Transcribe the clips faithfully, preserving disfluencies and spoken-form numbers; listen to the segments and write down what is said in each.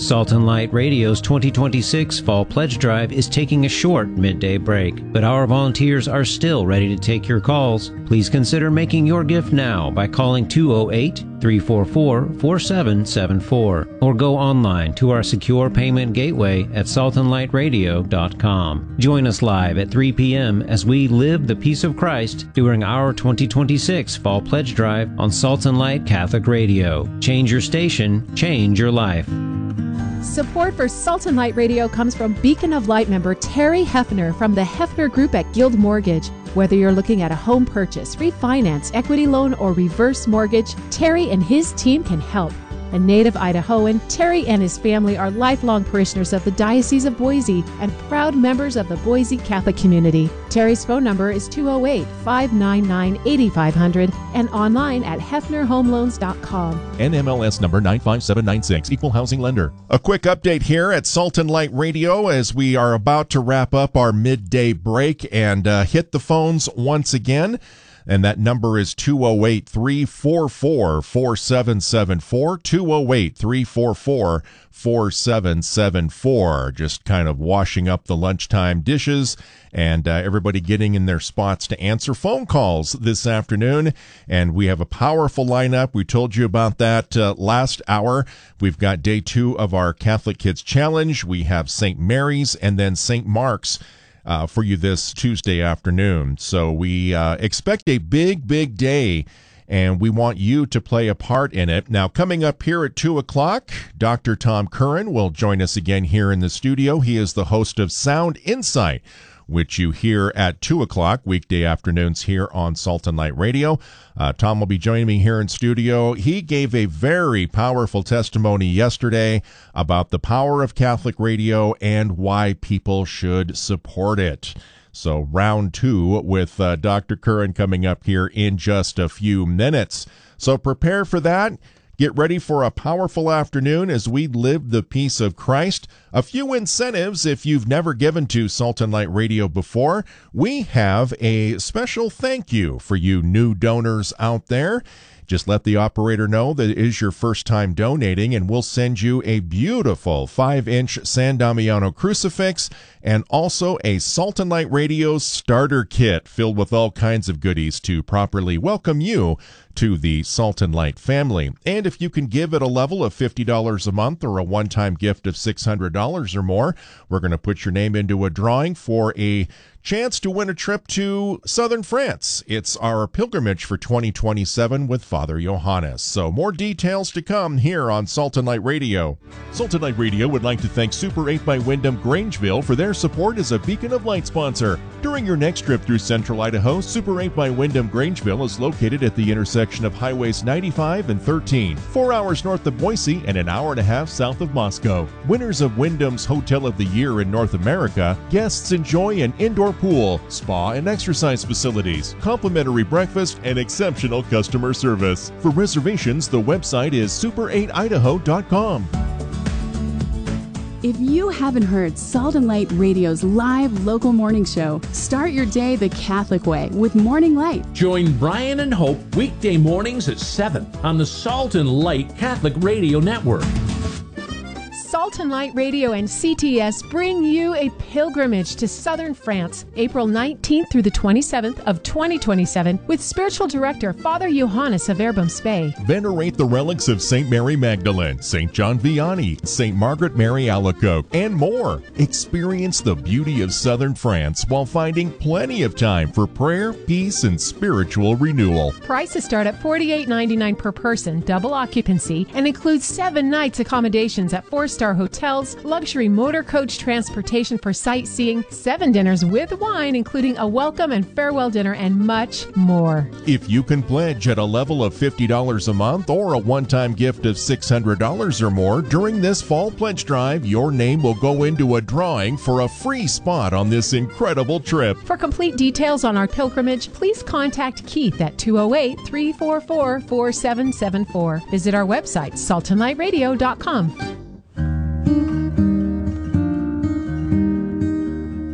Salt and Light Radio's twenty twenty-six Fall Pledge Drive is taking a short midday break, but our volunteers are still ready to take your calls. Please consider making your gift now by calling two oh eight, three four four, four seven seven four or go online to our secure payment gateway at salt and light radio dot com. Join us live at three p.m. as we live the peace of Christ during our twenty twenty-six Fall Pledge Drive on Salt and Light Catholic Radio. Change your station, change your life. Support for Salt and Light Radio comes from Beacon of Light member Terry Hefner from the Hefner Group at Guild Mortgage. Whether you're looking at a home purchase, refinance, equity loan, or reverse mortgage, Terry and his team can help. A native Idahoan, Terry and his family are lifelong parishioners of the Diocese of Boise and proud members of the Boise Catholic community. Terry's phone number is two oh eight, five nine nine, eight five zero zero and online at hefner home loans dot com. N M L S number nine five seven nine six, Equal Housing Lender. A quick update here at Salt and Light Radio as we are about to wrap up our midday break and uh, hit the phones once again. And that number is two oh eight, three four four, four seven seven four, two oh eight, three four four, four seven seven four. Just kind of washing up the lunchtime dishes and uh, everybody getting in their spots to answer phone calls this afternoon. And we have a powerful lineup. We told you about that uh, last hour. We've got day two of our Catholic Kids Challenge. We have Saint Mary's and then Saint Mark's Uh, for you this Tuesday afternoon. So we uh, expect a big, big day, and we want you to play a part in it. Now, coming up here at two o'clock, Doctor Tom Curran will join us again here in the studio. He is the host of Sound Insight, which you hear at two o'clock weekday afternoons here on Salt and Light Radio. Uh, Tom will be joining me here in studio. He gave a very powerful testimony yesterday about the power of Catholic radio and why people should support it. So round two with uh, Doctor Curran coming up here in just a few minutes. So prepare for that. Get ready for a powerful afternoon as we live the peace of Christ. A few incentives if you've never given to Salt and Light Radio before. We have a special thank you for you new donors out there. Just let the operator know that it is your first time donating, and we'll send you a beautiful five-inch San Damiano crucifix and also a Salt and Light Radio starter kit filled with all kinds of goodies to properly welcome you to the Salt and Light family. And if you can give at a level of fifty dollars a month or a one-time gift of six hundred dollars or more, we're going to put your name into a drawing for a chance to win a trip to southern France. It's our pilgrimage for twenty twenty-seven with Father Johannes. So more details to come here on Salt and Light Radio. Salt and Light Radio would like to thank Super eight by Wyndham Grangeville for their support as a Beacon of Light sponsor. During your next trip through central Idaho, Super eight by Wyndham Grangeville is located at the intersection of Highways ninety-five and thirteen, four hours north of Boise and an hour and a half south of Moscow. Winners of Wyndham's Hotel of the Year in North America, guests enjoy an indoor pool, spa and exercise facilities, complimentary breakfast, and exceptional customer service. For reservations, the website is super eight idaho dot com. If you haven't heard Salt and Light Radio's live local morning show, start your day the Catholic way with Morning Light. Join Brian and Hope weekday mornings at seven on the Salt and Light Catholic Radio Network. Salt and Light Radio and C T S bring you a pilgrimage to southern France, April nineteenth through the twenty-seventh of twenty twenty-seven, with spiritual director Father Johannes of Verbum Spey. Venerate the relics of Saint Mary Magdalene, Saint John Vianney, Saint Margaret Mary Alacoque, and more. Experience the beauty of southern France while finding plenty of time for prayer, peace, and spiritual renewal. Prices start at forty-eight ninety-nine per person, double occupancy, and includes seven nights accommodations at four-star hotels, luxury motor coach transportation for sightseeing, seven dinners with wine, including a welcome and farewell dinner, and much more. If you can pledge at a level of fifty dollars a month or a one-time gift of six hundred dollars or more during this fall pledge drive, your name will go into a drawing for a free spot on this incredible trip. For complete details on our pilgrimage, please contact Keith at two oh eight, three four four, four seven seven four. Visit our website, salt and light radio dot com.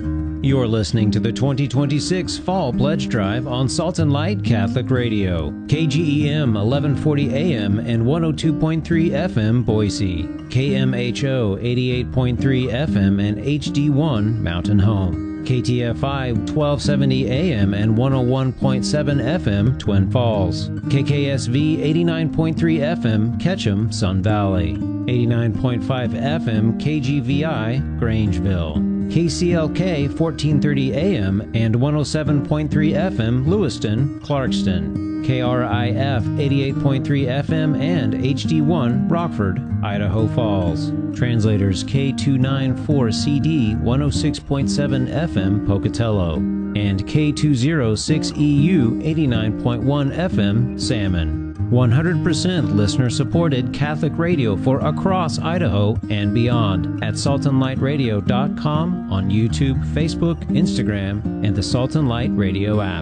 You're listening to the twenty twenty-six Fall Pledge Drive on Salt and Light Catholic Radio, K G E M eleven forty A M and one oh two point three F M Boise, K M H O eighty-eight point three F M and H D one Mountain Home, K T F I twelve seventy A M and one oh one point seven F M Twin Falls, K K S V eighty-nine point three F M Ketchum Sun Valley, eighty-nine point five F M K G V I Grangeville, K C L K fourteen thirty A M and one oh seven point three F M Lewiston, Clarkston, K R I F eighty-eight point three F M and H D one Rockford, Idaho Falls. Translators K two ninety-four C D one oh six point seven F M Pocatello and K two oh six E U eighty-nine point one F M Salmon. one hundred percent listener-supported Catholic radio for across Idaho and beyond at salt and light radio dot com, on YouTube, Facebook, Instagram, and the Salt and Light Radio app.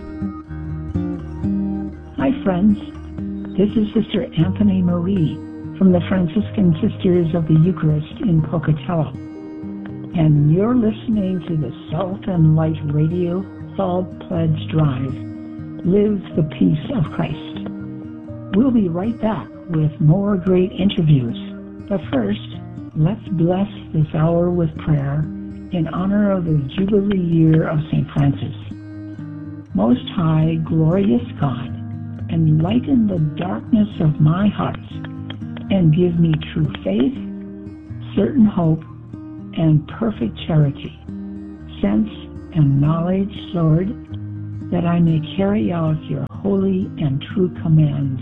Hi, friends. This is Sister Anthony Marie from the Franciscan Sisters of the Eucharist in Pocatello. And you're listening to the Salt and Light Radio Fall Pledge Drive. Live the peace of Christ. We'll be right back with more great interviews. But first, let's bless this hour with prayer in honor of the Jubilee year of Saint Francis. Most High, glorious God, enlighten the darkness of my heart and give me true faith, certain hope, and perfect charity, sense and knowledge, Lord, that I may carry out your holy and true command.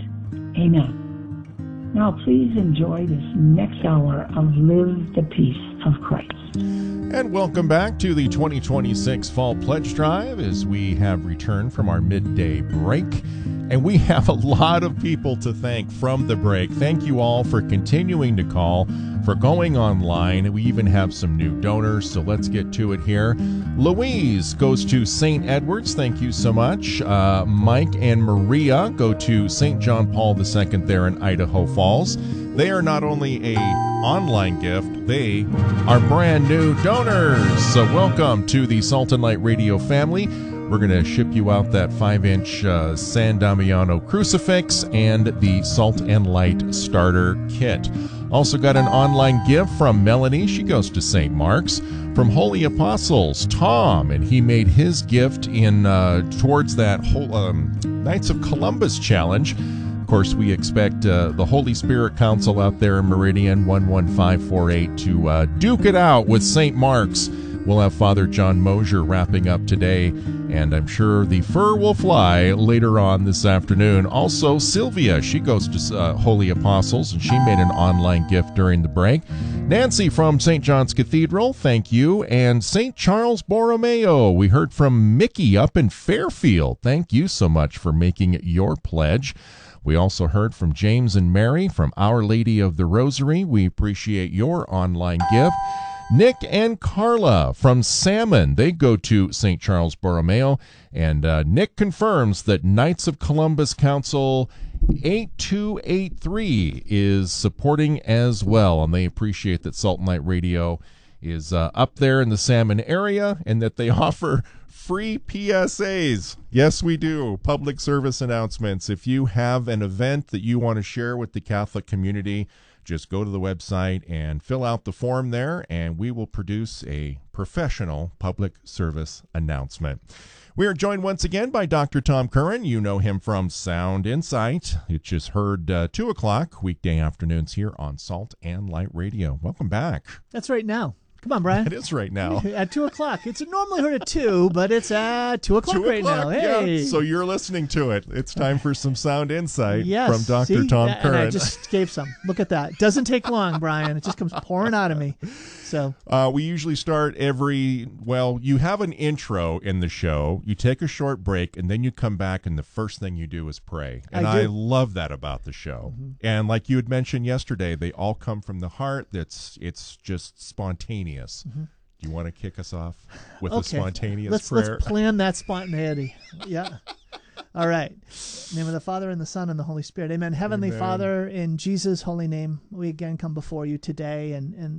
Amen. Now please enjoy this next hour of Live the Peace of Christ. And welcome back to the twenty twenty-six Fall Pledge Drive as we have returned from our midday break. And we have a lot of people to thank from the break. Thank you all for continuing to call, for going online. We even have some new donors, so let's get to it here. Louise goes to Saint Edward's. Thank you so much. Uh, Mike and Maria go to Saint John Paul the Second there in Idaho Falls. They are not only a online gift, they are brand new donors. So welcome to the Salt and Light Radio family. We're going to ship you out that five-inch uh, San Damiano crucifix and the Salt and Light starter kit. Also got an online gift from Melanie. She goes to Saint Mark's. From Holy Apostles, Tom, and he made his gift in uh, towards that whole um, Knights of Columbus challenge. Of course, we expect uh, the Holy Spirit Council out there in Meridian one one five four eight to uh, duke it out with Saint Mark's. We'll have Father John Mosier wrapping up today, and I'm sure the fur will fly later on this afternoon. Also, Sylvia, she goes to uh, Holy Apostles, and she made an online gift during the break. Nancy from Saint John's Cathedral, thank you. And Saint Charles Borromeo, we heard from Mickey up in Fairfield. Thank you so much for making your pledge. We also heard from James and Mary from Our Lady of the Rosary. We appreciate your online gift. Nick and Carla from Salmon, they go to Saint Charles Borromeo, and uh, Nick confirms that Knights of Columbus Council eight two eight three is supporting as well, and they appreciate that Salt and Light Radio is uh, up there in the Salmon area and that they offer free P S As. Yes, we do. Public service announcements. If you have an event that you want to share with the Catholic community, just go to the website and fill out the form there, and we will produce a professional public service announcement. We are joined once again by Doctor Tom Curran. You know him from Sound Insight. It just heard uh, two o'clock weekday afternoons here on Salt and Light Radio. Welcome back. That's right now. Come on, Brian. It is right now. At two o'clock. It's normally heard at two, but it's at two o'clock two right o'clock, now. Hey. Yeah. So you're listening to it. It's time for some Sound Insight yes. from Doctor See? Tom and Curran. I just gave some. Look at that. Doesn't take long, Brian. It just comes pouring out of me. So uh, we usually start every, well, you have an intro in the show. You take a short break, and then you come back, and the first thing you do is pray. And I, I love that about the show. Mm-hmm. And like you had mentioned yesterday, they all come from the heart. That's It's just spontaneous. Mm-hmm. Do you want to kick us off with okay. a spontaneous let's, prayer? Let's plan that spontaneity. Yeah. All right. In the name of the Father, and the Son, and the Holy Spirit. Amen. Heavenly Amen. Father, in Jesus' holy name, we again come before you today, and, and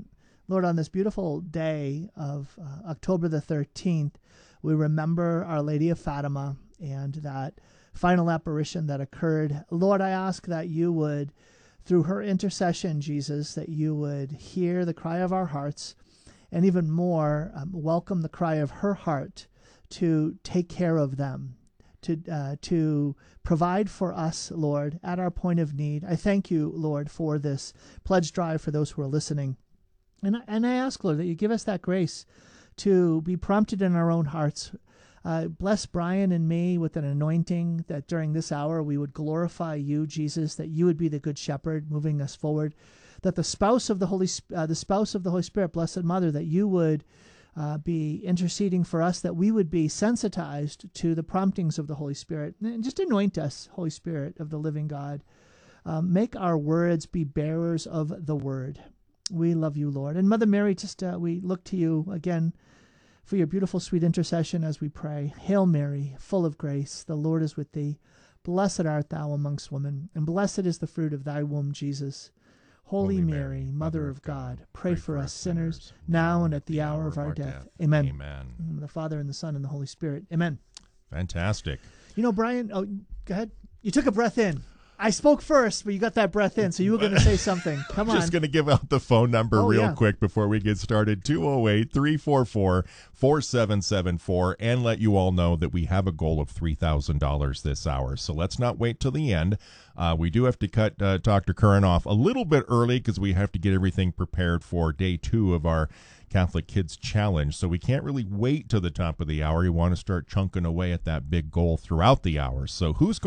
Lord, on this beautiful day of uh, October the thirteenth, we remember Our Lady of Fatima and that final apparition that occurred. Lord, I ask that you would, through her intercession, Jesus, that you would hear the cry of our hearts, and even more, um, welcome the cry of her heart to take care of them, to uh, to provide for us, Lord, at our point of need. I thank you, Lord, for this pledge drive for those who are listening. And I, and I ask, Lord, that you give us that grace to be prompted in our own hearts. Uh, bless Brian and me with an anointing that during this hour we would glorify you, Jesus, that you would be the good shepherd moving us forward, that the spouse of the Holy uh, the spouse of the Holy Spirit, Blessed Mother, that you would uh, be interceding for us, that we would be sensitized to the promptings of the Holy Spirit. And just anoint us, Holy Spirit of the living God. Um, make our words be bearers of the word. We love you, Lord. And Mother Mary, just uh, we look to you again for your beautiful, sweet intercession as we pray. Hail Mary, full of grace, the Lord is with thee. Blessed art thou amongst women, and blessed is the fruit of thy womb, Jesus. Holy, Holy Mary, Mary, Mother of God, God pray, pray for us sinners, sinners, now and at the hour of our death. death. Amen. Amen. In the Father, and the Son, and the Holy Spirit. Amen. Fantastic. You know, Brian, oh, go ahead. You took a breath in. I spoke first, but you got that breath in, so you were going to say something. Come on. Just going to give out the phone number oh, real yeah. quick before we get started, two oh eight, three four four, four seven seven four, and let you all know that we have a goal of three thousand dollars this hour. So let's not wait till the end. Uh, we do have to cut uh, Doctor Curran off a little bit early because we have to get everything prepared for day two of our Catholic Kids Challenge. So we can't really wait till the top of the hour. You want to start chunking away at that big goal throughout the hour. So who's